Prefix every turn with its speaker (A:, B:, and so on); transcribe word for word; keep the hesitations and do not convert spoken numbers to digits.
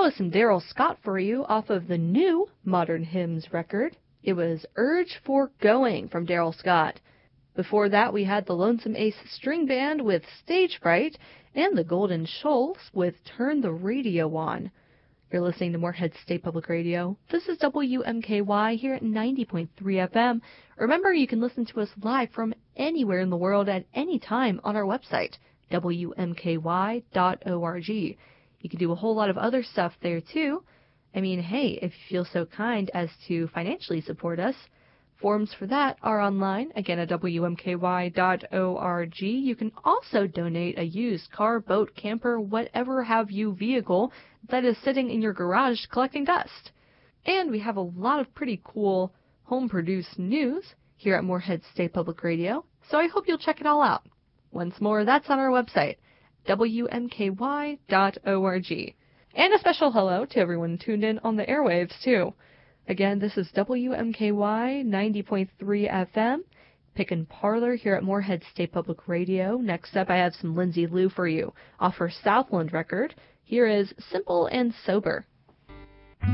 A: was some Daryl Scott for you off of the new Modern Hymns record. It was Urge for Going from Daryl Scott. Before that, we had the Lonesome Ace String Band with Stage Fright and the Golden Shoals with Turn the Radio On. You're listening to Morehead State Public Radio. This is W M K Y here at ninety point three F M. Remember, you can listen to us live from anywhere in the world at any time on our website, W M K Y dot org. You can do a whole lot of other stuff there, too. I mean, hey, if you feel so kind as to financially support us, forms for that are online, again at W M K Y dot org. You can also donate a used car, boat, camper, whatever have you vehicle that is sitting in your garage collecting dust. And we have a lot of pretty cool home-produced news here at Morehead State Public Radio, so I hope you'll check it all out. Once more, that's on our website, W M K Y dot org. And a special hello to everyone tuned in on the airwaves, too. Again, this is W M K Y ninety point three F M, Pick and Parlor here at Morehead State Public Radio. Next up, I have some Lindsay Lou for you off her Southland record. Here is Simple and Sober.